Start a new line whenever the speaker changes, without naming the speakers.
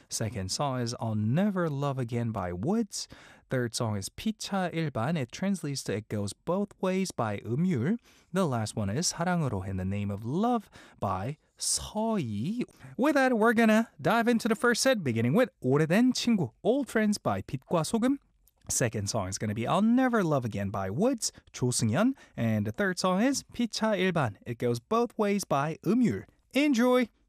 Second song is I'll Never Love Again by Woods. Third song is 피차 일반. It translates to It Goes Both Ways by 음율. The last one is 사랑으로 In the Name of Love by 서희. With that, we're gonna dive into the first set, beginning with 오래된 친구, Old Friends by 빛과 소금. Second song is going to be I'll Never Love Again by Woods, 조승연. And the third song is 피차 일반. It Goes Both Ways by 음율. Enjoy!